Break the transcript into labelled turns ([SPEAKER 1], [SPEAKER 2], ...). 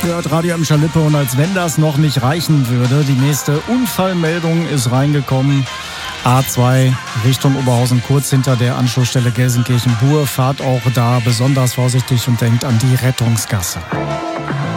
[SPEAKER 1] Hört Radio Emscher Lippe und als wenn das noch nicht reichen würde, die nächste Unfallmeldung ist reingekommen. A2 Richtung Oberhausen, kurz hinter der Anschlussstelle Gelsenkirchen-Buhr. Fahrt auch da besonders vorsichtig und denkt an die Rettungsgasse.